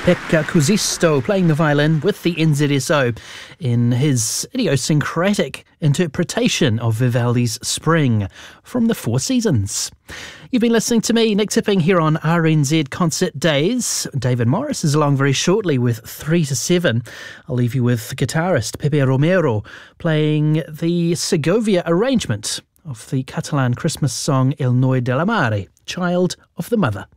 Pekka Kuusisto playing the violin with the NZSO in his idiosyncratic interpretation of Vivaldi's Spring from the Four Seasons. You've been listening to me, Nick Tipping, here on RNZ Concert Days. David Morris is along very shortly with 3 to 7. I'll leave you with guitarist Pepe Romero playing the Segovia arrangement of the Catalan Christmas song El Noi de la Mare, Child of the Mother.